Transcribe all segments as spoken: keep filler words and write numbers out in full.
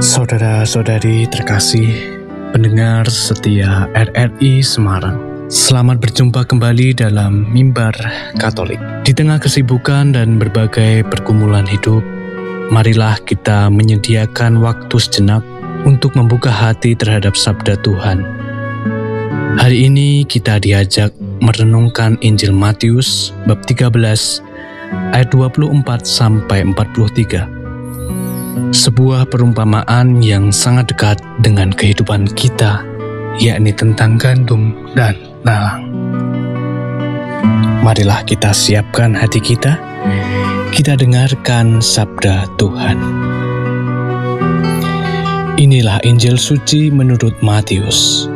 Saudara-saudari terkasih, pendengar setia R R I Semarang, selamat berjumpa kembali dalam Mimbar Katolik. Di tengah kesibukan dan berbagai pergumulan hidup, marilah kita menyediakan waktu sejenak untuk membuka hati terhadap sabda Tuhan. Hari ini kita diajak merenungkan Injil Matius bab tiga belas ayat dua puluh empat sampai empat puluh tiga. Sebuah perumpamaan yang sangat dekat dengan kehidupan kita, yakni tentang gandum dan lalang. Marilah kita siapkan hati kita, kita dengarkan sabda Tuhan. Inilah Injil suci menurut Matius.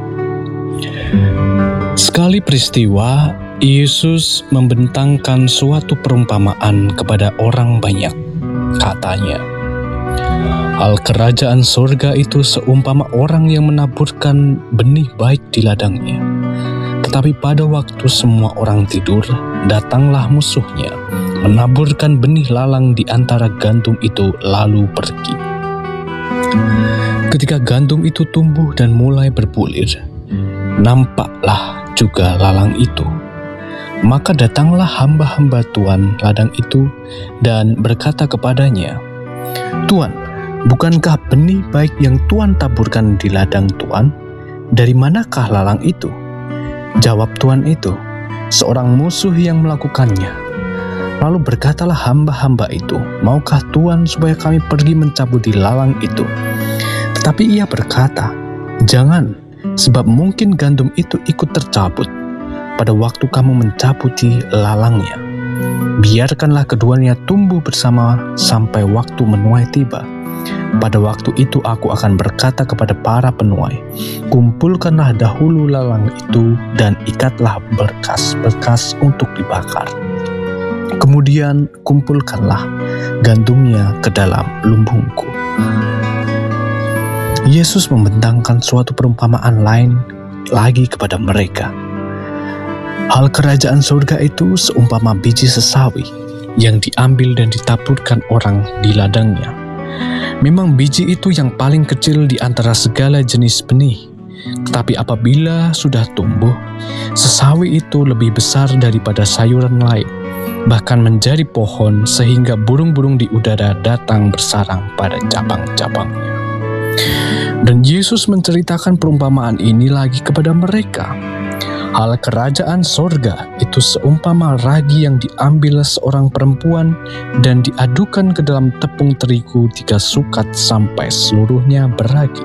Sekali peristiwa, Yesus membentangkan suatu perumpamaan kepada orang banyak. Katanya, hal kerajaan surga itu seumpama orang yang menaburkan benih baik di ladangnya. Tetapi pada waktu semua orang tidur, datanglah musuhnya, menaburkan benih lalang di antara gandum itu lalu pergi. Ketika gandum itu tumbuh dan mulai berbulir, nampaklah juga lalang itu. Maka datanglah hamba-hamba Tuan ladang itu dan berkata kepadanya, "Tuan, bukankah benih baik yang Tuan taburkan di ladang Tuan? Dari manakah lalang itu?" Jawab Tuan itu, "Seorang musuh yang melakukannya." Lalu berkatalah hamba-hamba itu, "Maukah Tuan supaya kami pergi mencabuti lalang itu?" Tetapi ia berkata, "Jangan, sebab mungkin gandum itu ikut tercabut pada waktu kamu mencabuti lalangnya. Biarkanlah keduanya tumbuh bersama sampai waktu menuai tiba. Pada waktu itu aku akan berkata kepada para penuai, kumpulkanlah dahulu lalang itu dan ikatlah berkas-berkas untuk dibakar. Kemudian kumpulkanlah gandumnya ke dalam lumbungku." Yesus membentangkan suatu perumpamaan lain lagi kepada mereka. Hal kerajaan surga itu seumpama biji sesawi yang diambil dan ditaburkan orang di ladangnya. Memang biji itu yang paling kecil di antara segala jenis benih, tetapi apabila sudah tumbuh, sesawi itu lebih besar daripada sayuran lain, bahkan menjadi pohon sehingga burung-burung di udara datang bersarang pada cabang-cabangnya. Dan Yesus menceritakan perumpamaan ini lagi kepada mereka. Hal kerajaan sorga itu seumpama ragi yang diambil seorang perempuan dan diadukan ke dalam tepung terigu tiga sukat sampai seluruhnya beragi.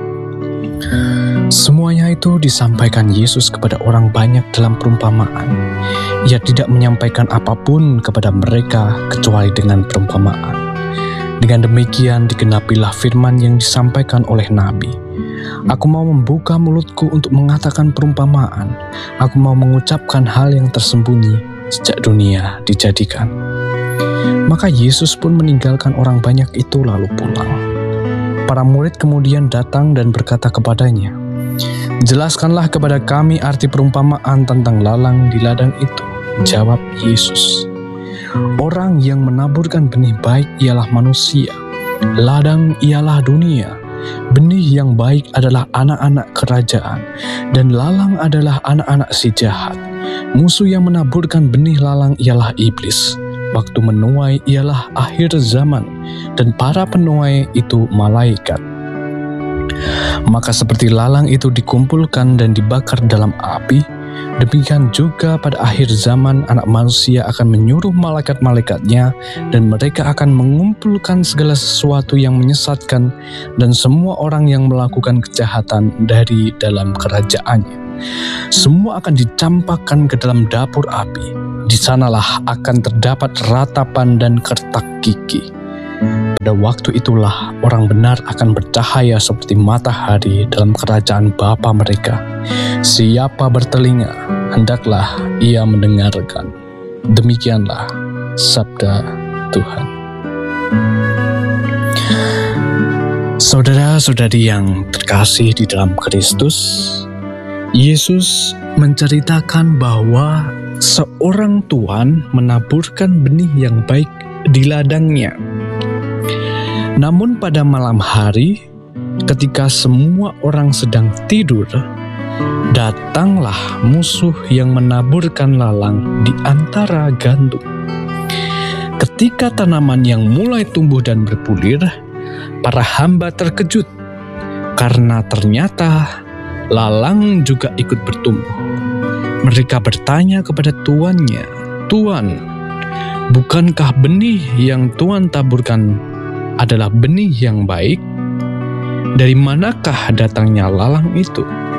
Semuanya itu disampaikan Yesus kepada orang banyak dalam perumpamaan. Ia tidak menyampaikan apapun kepada mereka kecuali dengan perumpamaan. Dengan demikian digenapilah firman yang disampaikan oleh Nabi. Aku mau membuka mulutku untuk mengatakan perumpamaan. Aku mau mengucapkan hal yang tersembunyi sejak dunia dijadikan. Maka Yesus pun meninggalkan orang banyak itu lalu pulang. Para murid kemudian datang dan berkata kepadanya, "Jelaskanlah kepada kami arti perumpamaan tentang lalang di ladang itu." Jawab Yesus, "Orang yang menaburkan benih baik ialah manusia, ladang ialah dunia. Benih yang baik adalah anak-anak kerajaan, dan lalang adalah anak-anak si jahat. Musuh yang menaburkan benih lalang ialah iblis. Waktu menuai ialah akhir zaman, dan para penuai itu malaikat. Maka seperti lalang itu dikumpulkan dan dibakar dalam api, demikian juga pada akhir zaman anak manusia akan menyuruh malaikat-malaikatnya dan mereka akan mengumpulkan segala sesuatu yang menyesatkan dan semua orang yang melakukan kejahatan dari dalam kerajaannya. Semua akan dicampakkan ke dalam dapur api. Di sanalah akan terdapat ratapan dan kertak gigi. Pada waktu itulah orang benar akan bercahaya seperti matahari dalam kerajaan Bapa mereka. Siapa bertelinga, hendaklah ia mendengarkan." Demikianlah sabda Tuhan. Saudara-saudari yang terkasih di dalam Kristus, Yesus menceritakan bahwa seorang tuan menaburkan benih yang baik di ladangnya. Namun pada malam hari, ketika semua orang sedang tidur, datanglah musuh yang menaburkan lalang di antara gandum. Ketika tanaman yang mulai tumbuh dan berbulir, para hamba terkejut karena ternyata lalang juga ikut bertumbuh. Mereka bertanya kepada tuannya, "Tuan, bukankah benih yang Tuan taburkan adalah benih yang baik? Dari manakah datangnya lalang itu?"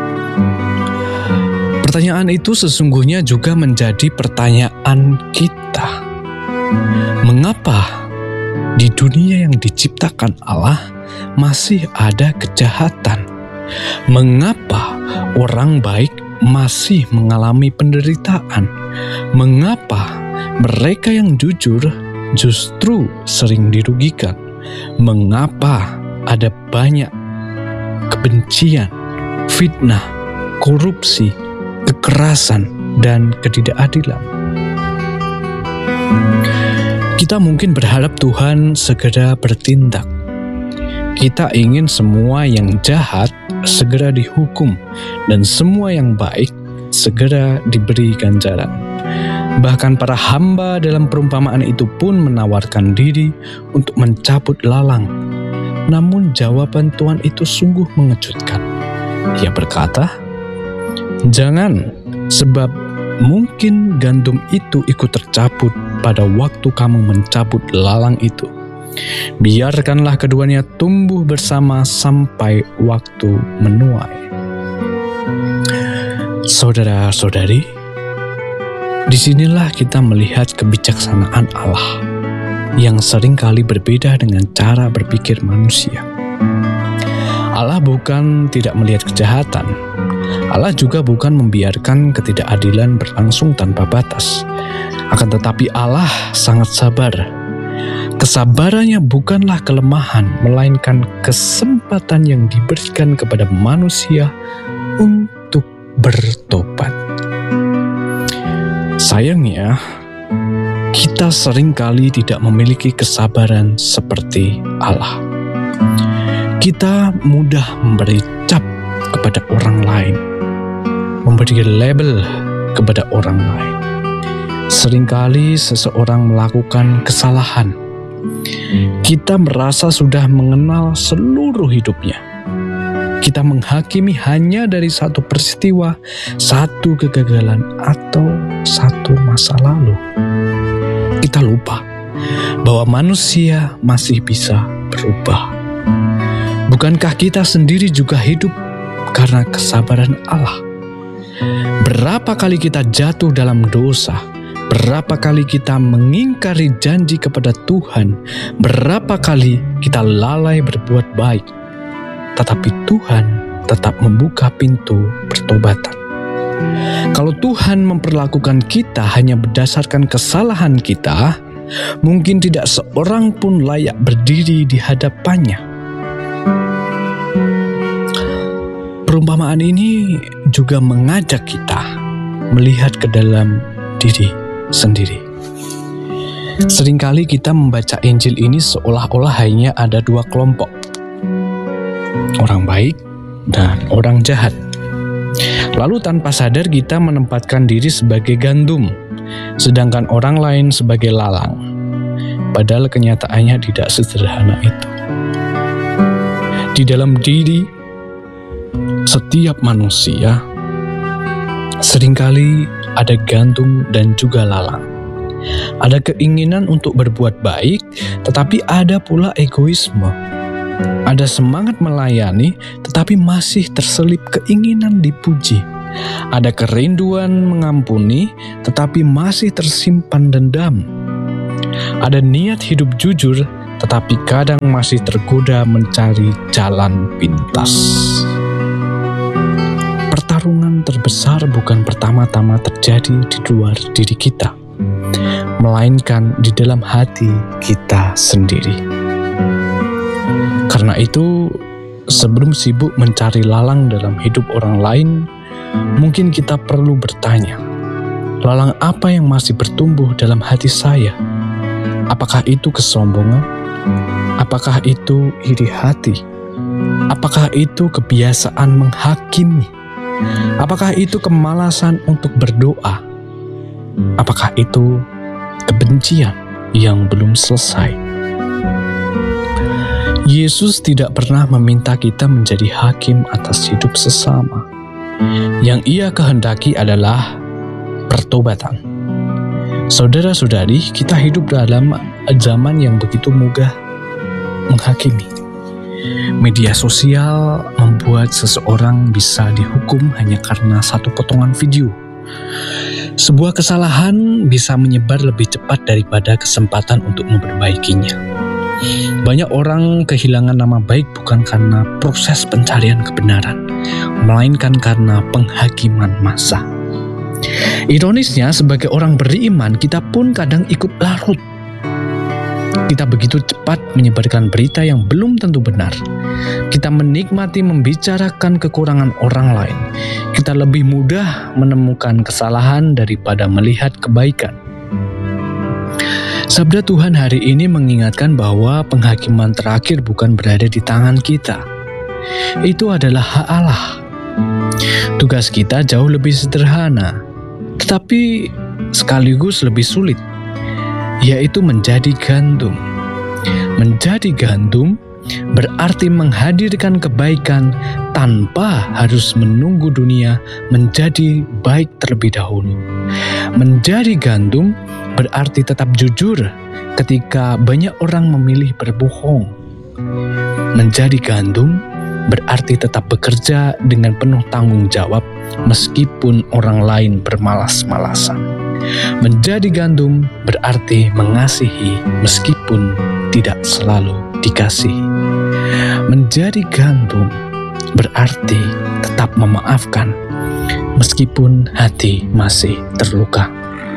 Pertanyaan itu sesungguhnya juga menjadi pertanyaan kita. Mengapa di dunia yang diciptakan Allah masih ada kejahatan? Mengapa orang baik masih mengalami penderitaan? Mengapa mereka yang jujur justru sering dirugikan? Mengapa ada banyak kebencian, fitnah, korupsi, kekerasan, dan ketidakadilan? Kita mungkin berharap Tuhan segera bertindak. Kita ingin semua yang jahat segera dihukum dan semua yang baik segera diberi ganjaran. Bahkan para hamba dalam perumpamaan itu pun menawarkan diri untuk mencabut lalang. Namun jawaban Tuhan itu sungguh mengejutkan. Ia berkata, "Jangan, sebab mungkin gandum itu ikut tercabut pada waktu kamu mencabut lalang itu. Biarkanlah keduanya tumbuh bersama sampai waktu menuai." Saudara-saudari, disinilah kita melihat kebijaksanaan Allah yang seringkali berbeda dengan cara berpikir manusia. Allah bukan tidak melihat kejahatan. Allah juga bukan membiarkan ketidakadilan berlangsung tanpa batas. Akan tetapi Allah sangat sabar. Kesabarannya bukanlah kelemahan, melainkan kesempatan yang diberikan kepada manusia untuk bertobat. Sayangnya, kita seringkali tidak memiliki kesabaran seperti Allah. Kita mudah memberi cap kepada orang lain, memberi label kepada orang lain. Seringkali seseorang melakukan kesalahan, kita merasa sudah mengenal seluruh hidupnya. Kita menghakimi hanya dari satu peristiwa, satu kegagalan, atau satu masa lalu. Kita lupa bahwa manusia masih bisa berubah. Bukankah kita sendiri juga hidup karena kesabaran Allah? Berapa kali kita jatuh dalam dosa? Berapa kali kita mengingkari janji kepada Tuhan? Berapa kali kita lalai berbuat baik? Tetapi Tuhan tetap membuka pintu pertobatan. Kalau Tuhan memperlakukan kita hanya berdasarkan kesalahan kita, mungkin tidak seorang pun layak berdiri di hadapannya. Perumpamaan ini juga mengajak kita melihat ke dalam diri sendiri. Seringkali kita membaca Injil ini seolah-olah hanya ada dua kelompok, orang baik dan orang jahat. Lalu tanpa sadar kita menempatkan diri sebagai gandum, sedangkan orang lain sebagai lalang. Padahal kenyataannya tidak sesederhana itu. Di dalam diri setiap manusia seringkali ada gandum dan juga lalang. Ada keinginan untuk berbuat baik, tetapi ada pula egoisme. Ada semangat melayani, tetapi masih terselip keinginan dipuji. Ada kerinduan mengampuni, tetapi masih tersimpan dendam. Ada niat hidup jujur, tetapi kadang masih tergoda mencari jalan pintas. Pertarungan terbesar bukan pertama-tama terjadi di luar diri kita, melainkan di dalam hati kita sendiri. Karena itu, sebelum sibuk mencari lalang dalam hidup orang lain, mungkin kita perlu bertanya, lalang apa yang masih bertumbuh dalam hati saya? Apakah itu kesombongan, Apakah itu iri hati? Apakah itu kebiasaan menghakimi? Apakah itu kemalasan untuk berdoa? Apakah itu kebencian yang belum selesai? Yesus tidak pernah meminta kita menjadi hakim atas hidup sesama. Yang Ia kehendaki adalah pertobatan. Saudara-saudari, kita hidup dalam zaman yang begitu mudah menghakimi. Media sosial membuat seseorang bisa dihukum hanya karena satu potongan video. Sebuah kesalahan bisa menyebar lebih cepat daripada kesempatan untuk memperbaikinya. Banyak orang kehilangan nama baik bukan karena proses pencarian kebenaran, melainkan karena penghakiman massa. Ironisnya, sebagai orang beriman, kita pun kadang ikut larut. Kita begitu cepat menyebarkan berita yang belum tentu benar. Kita menikmati membicarakan kekurangan orang lain. Kita lebih mudah menemukan kesalahan daripada melihat kebaikan. Sabda Tuhan hari ini mengingatkan bahwa penghakiman terakhir bukan berada di tangan kita. Itu adalah hak Allah. Tugas kita jauh lebih sederhana, tetapi sekaligus lebih sulit, yaitu menjadi gandum. Menjadi gandum berarti menghadirkan kebaikan tanpa harus menunggu dunia menjadi baik terlebih dahulu. Menjadi gandum berarti tetap jujur ketika banyak orang memilih berbohong. Menjadi gandum berarti tetap bekerja dengan penuh tanggung jawab meskipun orang lain bermalas-malasan. Menjadi gandum berarti mengasihi meskipun tidak selalu dikasihi. Menjadi gandum berarti tetap memaafkan meskipun hati masih terluka.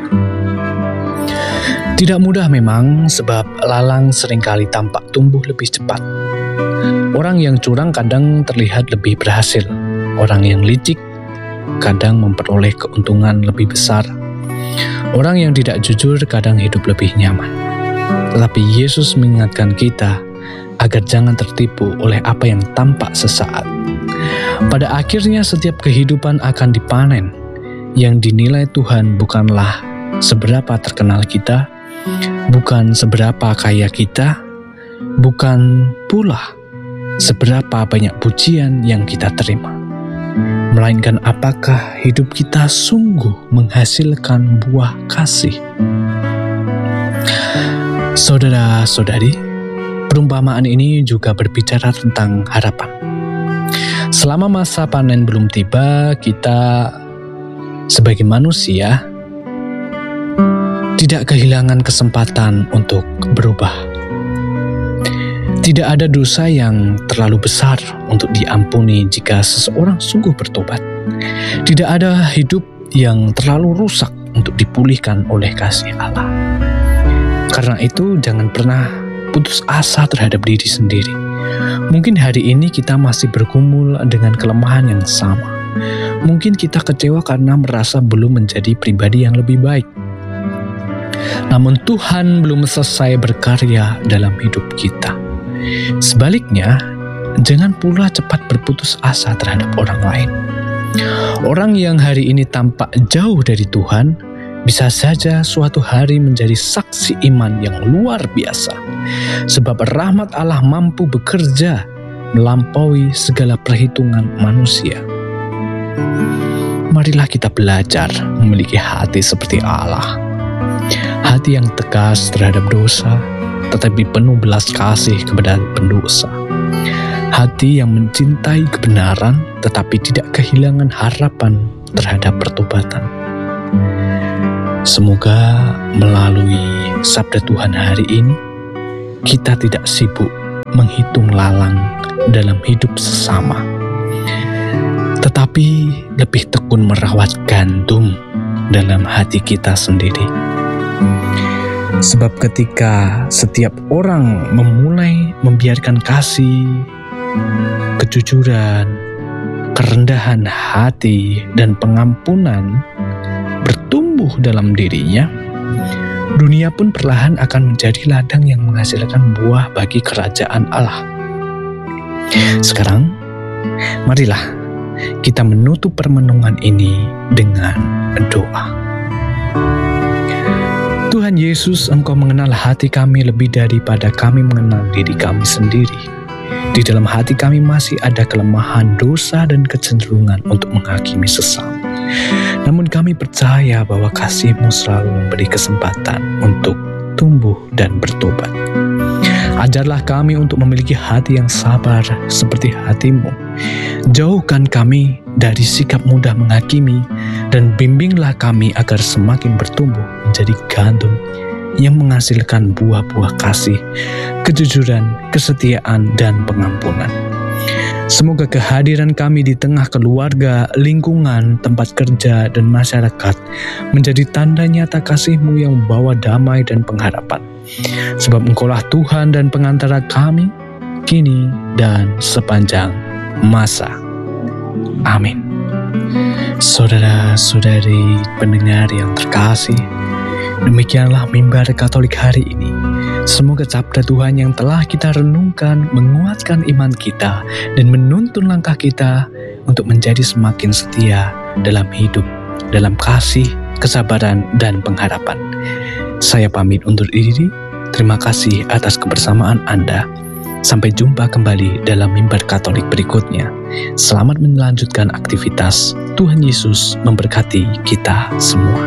Tidak mudah memang, sebab lalang seringkali tampak tumbuh lebih cepat. Orang yang curang kadang terlihat lebih berhasil. Orang yang licik kadang memperoleh keuntungan lebih besar. Orang yang tidak jujur kadang hidup lebih nyaman. Tetapi Yesus mengingatkan kita agar jangan tertipu oleh apa yang tampak sesaat. Pada akhirnya setiap kehidupan akan dipanen. Yang dinilai Tuhan bukanlah seberapa terkenal kita, bukan seberapa kaya kita, bukan pula seberapa banyak pujian yang kita terima, melainkan apakah hidup kita sungguh menghasilkan buah kasih. Saudara-saudari, perumpamaan ini juga berbicara tentang harapan. Selama masa panen belum tiba, kita sebagai manusia tidak kehilangan kesempatan untuk berubah. Tidak ada dosa yang terlalu besar untuk diampuni jika seseorang sungguh bertobat. Tidak ada hidup yang terlalu rusak untuk dipulihkan oleh kasih Allah. Karena itu, jangan pernah putus asa terhadap diri sendiri. Mungkin hari ini kita masih bergumul dengan kelemahan yang sama. Mungkin kita kecewa karena merasa belum menjadi pribadi yang lebih baik. Namun Tuhan belum selesai berkarya dalam hidup kita. Sebaliknya, jangan pula cepat berputus asa terhadap orang lain. Orang yang hari ini tampak jauh dari Tuhan, bisa saja suatu hari menjadi saksi iman yang luar biasa. Sebab rahmat Allah mampu bekerja melampaui segala perhitungan manusia. Marilah kita belajar memiliki hati seperti Allah. Hati yang tegas terhadap dosa, tetapi penuh belas kasih kepada pendosa. Hati yang mencintai kebenaran, tetapi tidak kehilangan harapan terhadap pertobatan. Semoga melalui sabda Tuhan hari ini, kita tidak sibuk menghitung lalang dalam hidup sesama, tetapi lebih tekun merawat gandum dalam hati kita sendiri. Sebab ketika setiap orang memulai membiarkan kasih, kejujuran, kerendahan hati, dan pengampunan bertumbuh dalam dirinya, dunia pun perlahan akan menjadi ladang yang menghasilkan buah bagi kerajaan Allah. Sekarang, marilah kita menutup permenungan ini dengan doa. Tuhan Yesus, Engkau mengenal hati kami lebih daripada kami mengenal diri kami sendiri. Di dalam hati kami masih ada kelemahan, dosa, dan kecenderungan untuk menghakimi sesama. Namun kami percaya bahwa kasih-Mu selalu memberi kesempatan untuk tumbuh dan bertobat. Ajarlah kami untuk memiliki hati yang sabar seperti hati-Mu. Jauhkan kami dari sikap mudah menghakimi, dan bimbinglah kami agar semakin bertumbuh menjadi gandum yang menghasilkan buah-buah kasih, kejujuran, kesetiaan, dan pengampunan. Semoga kehadiran kami di tengah keluarga, lingkungan, tempat kerja, dan masyarakat menjadi tanda nyata kasih-Mu yang membawa damai dan pengharapan. Sebab Engkaulah Tuhan dan pengantara kami, kini dan sepanjang masa. Amin. Saudara-saudari pendengar yang terkasih, demikianlah Mimbar Katolik hari ini. Semoga sabda Tuhan yang telah kita renungkan menguatkan iman kita dan menuntun langkah kita untuk menjadi semakin setia dalam hidup, dalam kasih, kesabaran, dan pengharapan. Saya pamit undur diri. Terima kasih atas kebersamaan Anda. Sampai jumpa kembali dalam Mimbar Katolik berikutnya. Selamat melanjutkan aktivitas. Tuhan Yesus memberkati kita semua.